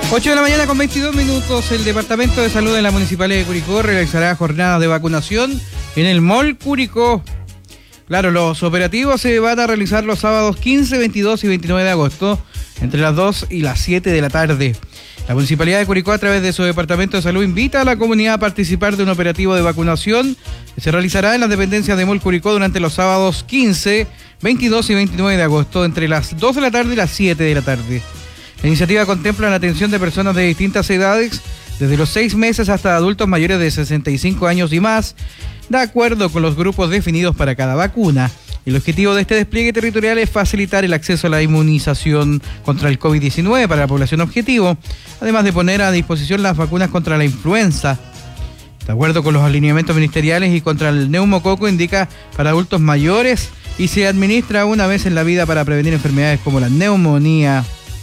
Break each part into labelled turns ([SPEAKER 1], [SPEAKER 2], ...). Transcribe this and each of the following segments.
[SPEAKER 1] 8 de la mañana con 22 minutos, el Departamento de Salud de la Municipalidad de Curicó realizará jornadas de vacunación en el Mall Curicó. Claro, los operativos se van a realizar los sábados 15, 22 y 29 de agosto, entre las 2 y las 7 de la tarde. La Municipalidad de Curicó, a través de su Departamento de Salud, invita a la comunidad a participar de un operativo de vacunación que se realizará en las dependencias de Mall Curicó durante los sábados 15, 22 y 29 de agosto, entre las 2 de la tarde y las 7 de la tarde. La iniciativa contempla la atención de personas de distintas edades, desde los 6 meses hasta adultos mayores de 65 años y más, de acuerdo con los grupos definidos para cada vacuna. El objetivo de este despliegue territorial es facilitar el acceso a la inmunización contra el COVID-19 para la población objetivo, además de poner a disposición las vacunas contra la influenza. De acuerdo con los alineamientos ministeriales, y contra el neumococo indica para adultos mayores y se administra una vez en la vida para prevenir enfermedades como la neumonía.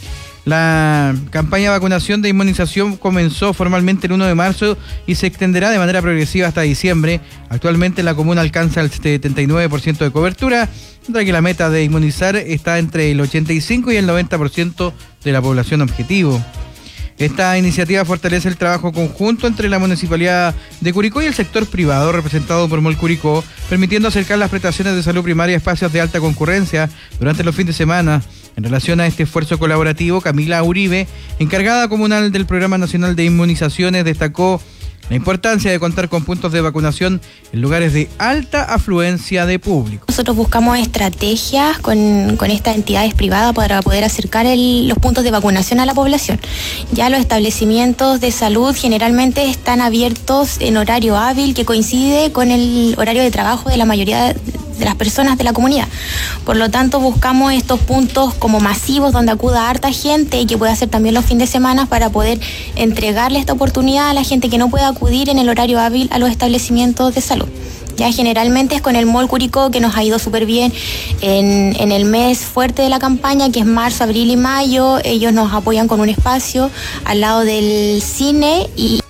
[SPEAKER 1] La campaña de vacunación de inmunización comenzó formalmente el 1 de marzo y se extenderá de manera progresiva hasta diciembre. Actualmente la comuna alcanza el 79% de cobertura, mientras que la meta de inmunizar está entre el 85 y el 90% de la población objetivo. Esta iniciativa fortalece el trabajo conjunto entre la Municipalidad de Curicó y el sector privado, representado por Mall Curicó, permitiendo acercar las prestaciones de salud primaria a espacios de alta concurrencia durante los fines de semana. En relación a este esfuerzo colaborativo, Camila Uribe, encargada comunal del Programa Nacional de Inmunizaciones, destacó la importancia de contar con puntos de vacunación en lugares de alta afluencia de público.
[SPEAKER 2] Nosotros buscamos estrategias con estas entidades privadas para poder acercar los puntos de vacunación a la población. Ya los establecimientos de salud generalmente están abiertos en horario hábil que coincide con el horario de trabajo de la mayoría de las personas de la comunidad. Por lo tanto, buscamos estos puntos como masivos donde acuda harta gente y que pueda hacer también los fines de semana para poder entregarle esta oportunidad a la gente que no pueda acudir en el horario hábil a los establecimientos de salud. Ya generalmente es con el Mall Curicó, que nos ha ido súper bien en el mes fuerte de la campaña, que es marzo, abril y mayo. Ellos nos apoyan con un espacio al lado del cine.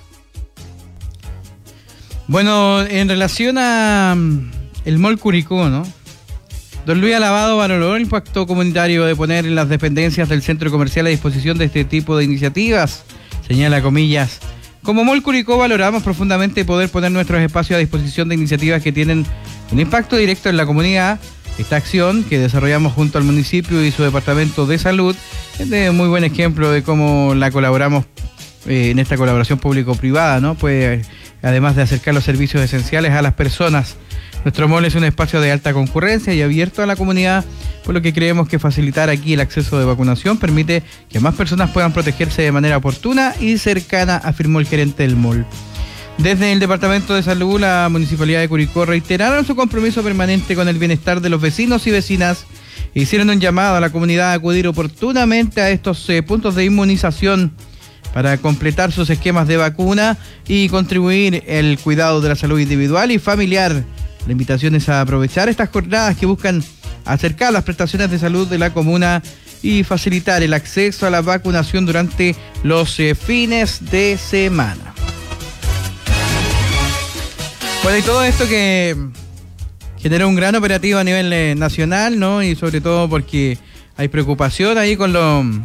[SPEAKER 1] Bueno, en relación a el Mall Curicó, ¿no? Don Luis Alabado valoró el impacto comunitario de poner en las dependencias del centro comercial a disposición de este tipo de iniciativas, señala comillas. Como Mall Curicó valoramos profundamente poder poner nuestros espacios a disposición de iniciativas que tienen un impacto directo en la comunidad. Esta acción que desarrollamos junto al municipio y su departamento de salud es de muy buen ejemplo de cómo la colaboramos en esta colaboración público-privada, ¿no? Pues además de acercar los servicios esenciales a las personas. Nuestro mall es un espacio de alta concurrencia y abierto a la comunidad, por lo que creemos que facilitar aquí el acceso de vacunación permite que más personas puedan protegerse de manera oportuna y cercana, afirmó el gerente del mall. Desde el Departamento de Salud, la Municipalidad de Curicó reiteraron su compromiso permanente con el bienestar de los vecinos y vecinas e hicieron un llamado a la comunidad a acudir oportunamente a estos puntos de inmunización para completar sus esquemas de vacuna y contribuir el cuidado de la salud individual y familiar. La invitación es a aprovechar estas jornadas que buscan acercar las prestaciones de salud de la comuna y facilitar el acceso a la vacunación durante los fines de semana. Bueno, y todo esto que generó un gran operativo a nivel nacional, ¿no? Y sobre todo porque hay preocupación ahí con lo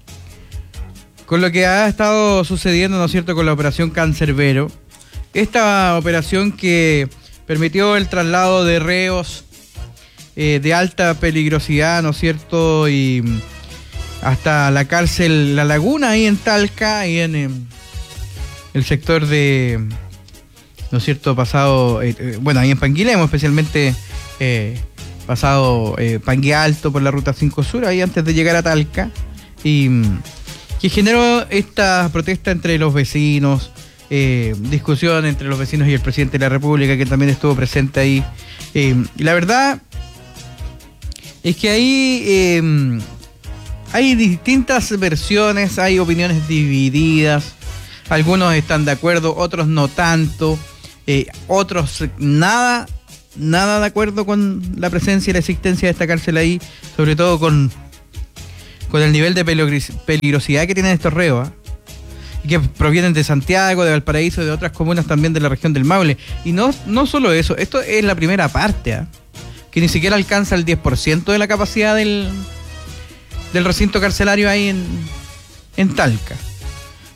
[SPEAKER 1] que ha estado sucediendo, ¿no es cierto?, con la operación Cancerbero. Esta operación que permitió el traslado de reos de alta peligrosidad, ¿no es cierto?, y hasta la cárcel La Laguna, ahí en Talca, y en el sector de, ¿no es cierto?, pasado, bueno, ahí en Panguilemo, especialmente pasado Pangue Alto por la Ruta 5 Sur, ahí antes de llegar a Talca, y que generó esta protesta entre los vecinos, discusión entre los vecinos y el presidente de la República, que también estuvo presente ahí. Y la verdad es que ahí hay distintas versiones, hay opiniones divididas. Algunos están de acuerdo, otros no tanto, otros nada de acuerdo con la presencia y la existencia de esta cárcel ahí, sobre todo con el nivel de peligrosidad que tienen estos reos, y que provienen de Santiago, de Valparaíso, de otras comunas también de la región del Maule. Y no solo eso, esto es la primera parte, que ni siquiera alcanza el 10% de la capacidad del recinto carcelario ahí en Talca.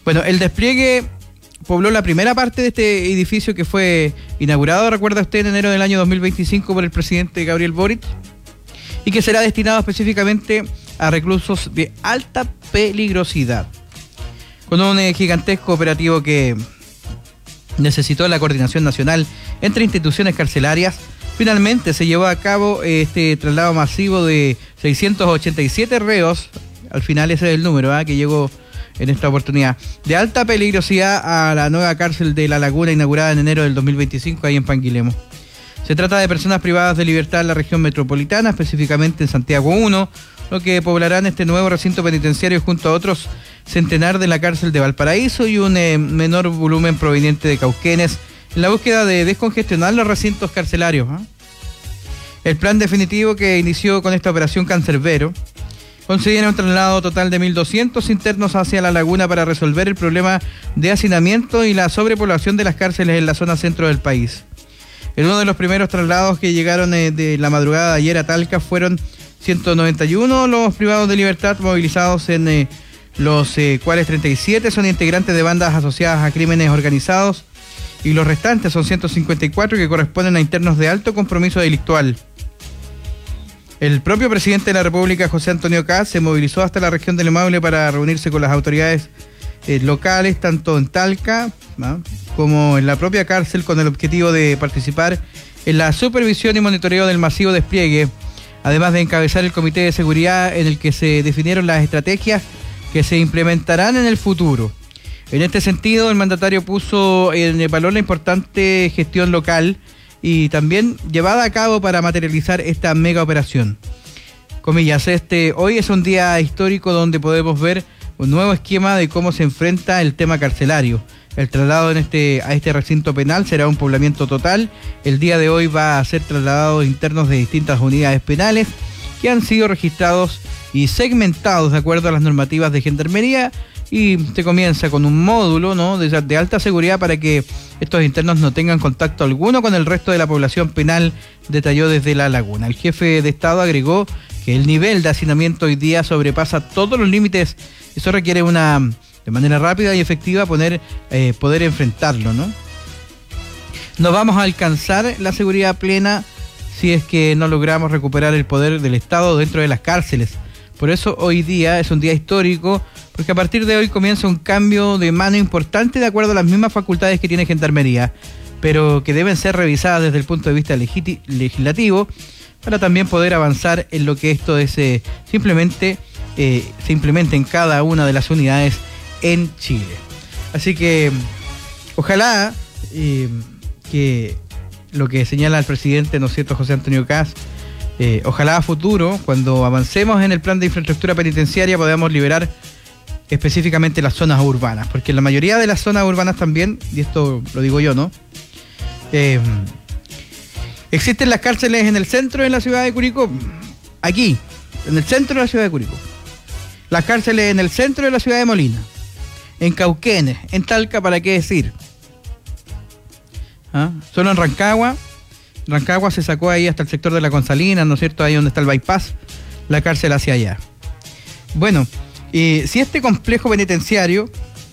[SPEAKER 1] Bueno, el despliegue pobló la primera parte de este edificio que fue inaugurado, recuerda usted, en enero del año 2025 por el presidente Gabriel Boric, y que será destinado específicamente a reclusos de alta peligrosidad, con un gigantesco operativo que necesitó la coordinación nacional entre instituciones carcelarias. Finalmente se llevó a cabo este traslado masivo de 687 reos, al final ese es el número que llegó en esta oportunidad, de alta peligrosidad a la nueva cárcel de La Laguna, inaugurada en enero del 2025 ahí en Panguilemo. Se trata de personas privadas de libertad en la región metropolitana, específicamente en Santiago 1, lo que poblarán este nuevo recinto penitenciario junto a otros centenar de la cárcel de Valparaíso y un menor volumen proveniente de Cauquenes, en la búsqueda de descongestionar los recintos carcelarios. El plan definitivo que inició con esta operación Cancerbero considera un traslado total de 1.200 internos hacia La Laguna para resolver el problema de hacinamiento y la sobrepoblación de las cárceles en la zona centro del país. En uno de los primeros traslados que llegaron de la madrugada de ayer a Talca fueron 191 los privados de libertad movilizados, en los cuales 37 son integrantes de bandas asociadas a crímenes organizados y los restantes son 154 que corresponden a internos de alto compromiso delictual. El propio presidente de la República, José Antonio Kast, se movilizó hasta la región del Maule para reunirse con las autoridades locales, tanto en Talca como en la propia cárcel, con el objetivo de participar en la supervisión y monitoreo del masivo despliegue, además de encabezar el comité de seguridad en el que se definieron las estrategias que se implementarán en el futuro. En este sentido, el mandatario puso en valor la importante gestión local y también llevada a cabo para materializar esta mega operación. Comillas, hoy es un día histórico donde podemos ver un nuevo esquema de cómo se enfrenta el tema carcelario. El traslado a este recinto penal será un poblamiento total. El día de hoy va a ser trasladados internos de distintas unidades penales que han sido registrados y segmentados de acuerdo a las normativas de gendarmería, y se comienza con un módulo, ¿no?, de alta seguridad para que estos internos no tengan contacto alguno con el resto de la población penal, detalló desde La Laguna. El jefe de Estado agregó que el nivel de hacinamiento hoy día sobrepasa todos los límites. Eso requiere de manera rápida y efectiva poder enfrentarlo, ¿no? No vamos a alcanzar la seguridad plena si es que no logramos recuperar el poder del Estado dentro de las cárceles. Por eso hoy día es un día histórico, porque a partir de hoy comienza un cambio de mano importante de acuerdo a las mismas facultades que tiene Gendarmería, pero que deben ser revisadas desde el punto de vista legislativo para también poder avanzar en lo que esto es simplemente se implemente en cada una de las unidades en Chile. Así que ojalá que lo que señala el presidente, ¿no es cierto?, José Antonio Kast, ojalá a futuro, cuando avancemos en el plan de infraestructura penitenciaria, podamos liberar específicamente las zonas urbanas, porque en la mayoría de las zonas urbanas también, y esto lo digo yo, ¿no?, existen las cárceles en el centro de la ciudad de Curicó, aquí, en el centro de la ciudad de Curicó, las cárceles en el centro de la ciudad de Molina, en Cauquenes, en Talca, ¿para qué decir? Solo en Rancagua se sacó ahí hasta el sector de la Consalina, ¿no es cierto?, ahí donde está el bypass, la cárcel hacia allá. Bueno, si este complejo penitenciario,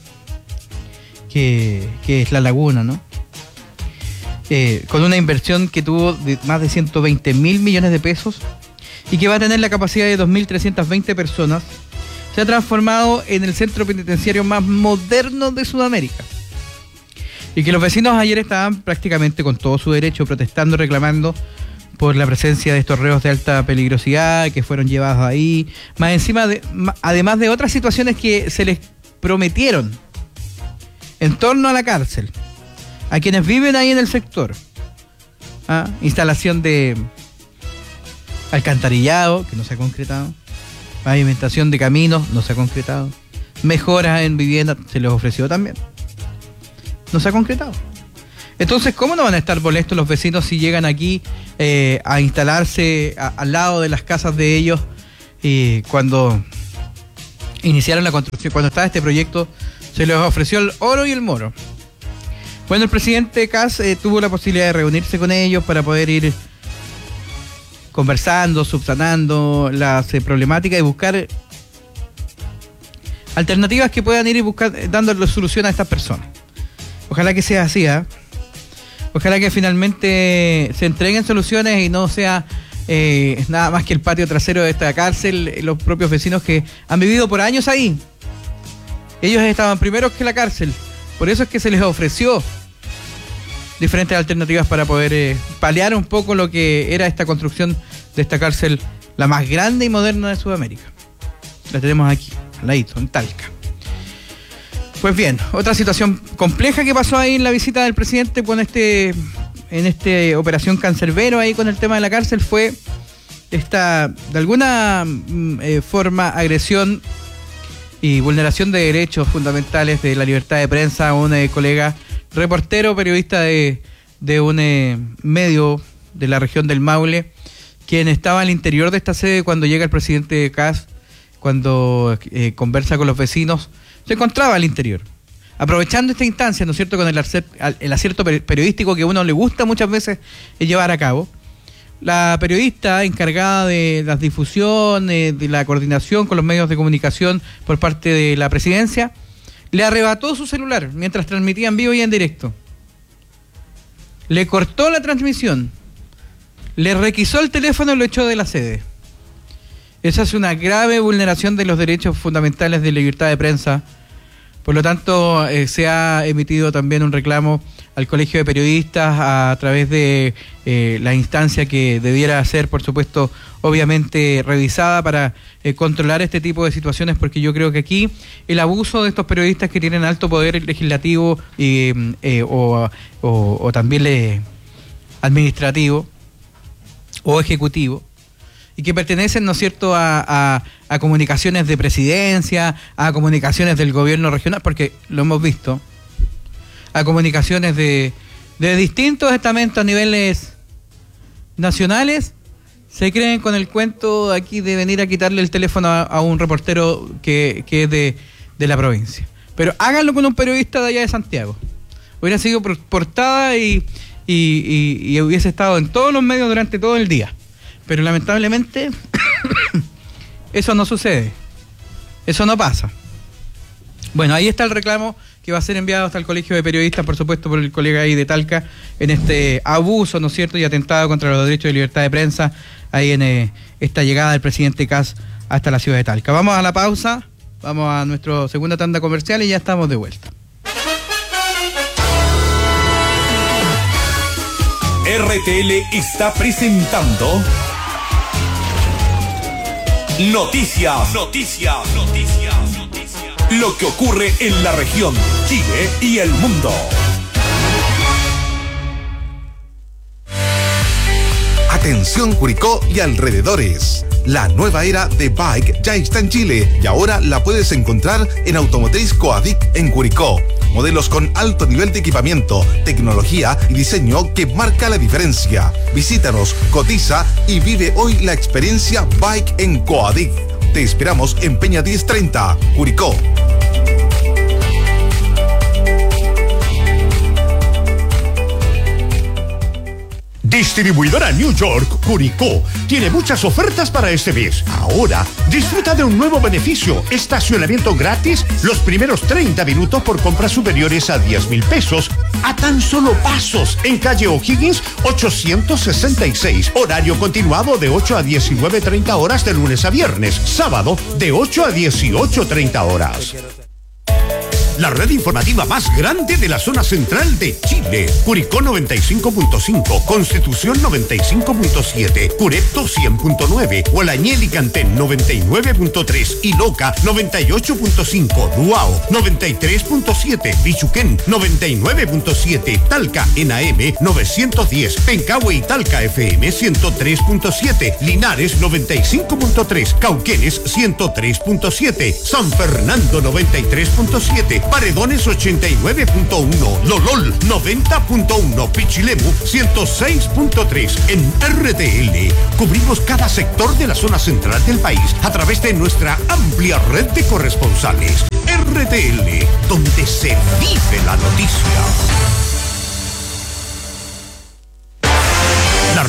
[SPEAKER 1] que es La Laguna, ¿no?, con una inversión que tuvo de más de 120.000 millones de pesos y que va a tener la capacidad de 2.320 personas, se ha transformado en el centro penitenciario más moderno de Sudamérica. Y que los vecinos ayer estaban prácticamente con todo su derecho protestando, reclamando por la presencia de estos reos de alta peligrosidad que fueron llevados ahí, además de otras situaciones que se les prometieron en torno a la cárcel, a quienes viven ahí en el sector. Instalación de alcantarillado, que no se ha concretado, pavimentación de caminos, no se ha concretado, mejoras en vivienda, se les ofreció también, no se ha concretado. Entonces, ¿cómo no van a estar molestos los vecinos si llegan aquí a instalarse al lado de las casas de ellos? Cuando iniciaron la construcción, cuando estaba este proyecto, se les ofreció el oro y el moro. Bueno, el presidente Kast tuvo la posibilidad de reunirse con ellos para poder ir conversando, subsanando las problemáticas y buscar alternativas que puedan ir dándole solución a estas personas. Ojalá que sea así, ¿eh? Ojalá que finalmente se entreguen soluciones y no sea nada más que el patio trasero de esta cárcel, los propios vecinos que han vivido por años ahí. Ellos estaban primeros que la cárcel, por eso es que se les ofreció diferentes alternativas para poder paliar un poco lo que era esta construcción de esta cárcel, la más grande y moderna de Sudamérica. La tenemos aquí, al ladito, en Talca. Pues bien, otra situación compleja que pasó ahí en la visita del presidente con en esta operación Cancerbero ahí con el tema de la cárcel fue esta, de alguna forma, agresión y vulneración de derechos fundamentales de la libertad de prensa a un colega reportero, periodista de un medio de la región del Maule, quien estaba al interior de esta sede cuando llega el presidente Kast, cuando conversa con los vecinos, se encontraba al interior. Aprovechando esta instancia, ¿no es cierto?, con el acierto periodístico que a uno le gusta muchas veces llevar a cabo, la periodista encargada de las difusiones, de la coordinación con los medios de comunicación por parte de la presidencia, le arrebató su celular mientras transmitía en vivo y en directo. Le cortó la transmisión, le requisó el teléfono y lo echó de la sede. Esa es una grave vulneración de los derechos fundamentales de libertad de prensa. Por lo tanto, se ha emitido también un reclamo al Colegio de Periodistas a través de la instancia que debiera ser, por supuesto, obviamente revisada para controlar este tipo de situaciones, porque yo creo que aquí el abuso de estos periodistas que tienen alto poder legislativo o también administrativo o ejecutivo, y que pertenecen, ¿no es cierto?, a comunicaciones de presidencia, a comunicaciones del gobierno regional, porque lo hemos visto, a comunicaciones de distintos estamentos a niveles nacionales, se creen con el cuento aquí de venir a quitarle el teléfono a un reportero que es de la provincia. Pero háganlo con un periodista de allá de Santiago. Hubiera sido portada y hubiese estado en todos los medios durante todo el día. Pero lamentablemente eso no sucede, eso no pasa. Bueno, ahí está el reclamo que va a ser enviado hasta el Colegio de Periodistas, por supuesto, por el colega ahí de Talca, en este abuso, ¿no es cierto?, y atentado contra los derechos de libertad de prensa, ahí en esta llegada del presidente Kast hasta la ciudad de Talca. Vamos a la pausa, vamos a nuestra segunda tanda comercial y ya estamos de vuelta.
[SPEAKER 3] RTL está presentando Noticias. Lo que ocurre en la región, Chile y el mundo. Atención Curicó y alrededores. La nueva era de Bike ya está en Chile y ahora la puedes encontrar en Automotriz Coadic en Curicó. Modelos con alto nivel de equipamiento, tecnología y diseño que marca la diferencia. Visítanos, cotiza y vive hoy la experiencia Bike en Coadic. Te esperamos en Peña 1030, Curicó. Distribuidora New York, Curicó, tiene muchas ofertas para este mes. Ahora, disfruta de un nuevo beneficio, estacionamiento gratis los primeros 30 minutos por compras superiores a 10,000 pesos, a tan solo pasos, en calle O'Higgins 866, horario continuado de 8 a 19:30 horas de lunes a viernes, sábado de 8 a 18:30 horas. La red informativa más grande de la zona central de Chile. Curicó 95.5, Constitución 95.7, Curepto 100.9, Hualañel y Cantén 99.3 y Loca 98.5, Duao 93.7, Bichuquén 99.7, Talca en AM 910, Pencahue y Talca FM 103.7, Linares 95.3, Cauquenes 103.7, San Fernando 93.7, Paredones 89.1, Lolol 90.1, Pichilemu 106.3. En RTL cubrimos cada sector de la zona central del país a través de nuestra amplia red de corresponsales. RTL, donde se vive la noticia. La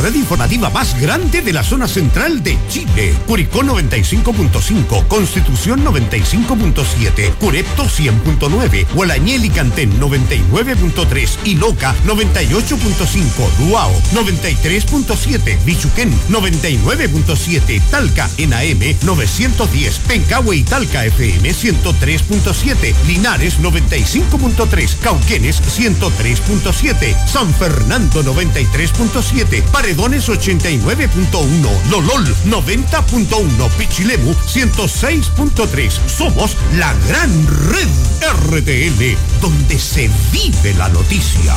[SPEAKER 3] red informativa más grande de la zona central de Chile. Curicó 95.5, Constitución 95.7, Curepto 100.9, Gualañel y Cantén 99.3 y Loca 98.5, Duao 93.7, Bichuquén 99.7, Talca en AM 910, Pencahue y Talca FM 103.7, Linares 95.3, Cauquenes 103.7, San Fernando 93.7, Paredones 89.1, Lolol 90.1, Pichilemu 106.3. Somos la gran red RTL, donde se vive la noticia.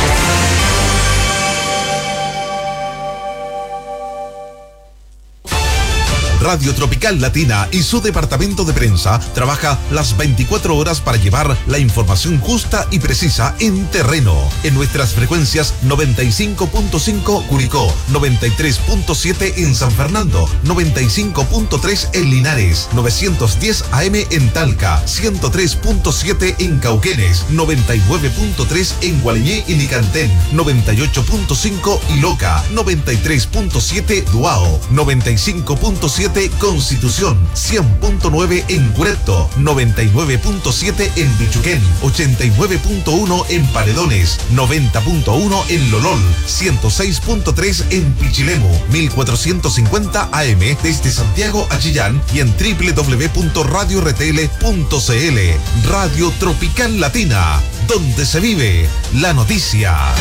[SPEAKER 4] Radio Tropical Latina y su departamento de prensa trabaja las 24 horas para llevar la información justa y precisa en terreno. En nuestras frecuencias 95.5 Curicó, 93.7 en San Fernando, 95.3 en Linares, 910 AM en Talca, 103.7 en Cauquenes, 99.3 en Gualeñé y Licantén, 98.5 y Loca, 93.7 Duao, 95.7 Constitución, 100.9 en Curepto, 99.7 en Bichuquén, 89.1 en Paredones, 90.1 en Lolol, 106.3 en Pichilemu, 1450 AM desde Santiago a Chillán y en www.radiortl.cl. Radio Tropical Latina, donde se vive la noticia.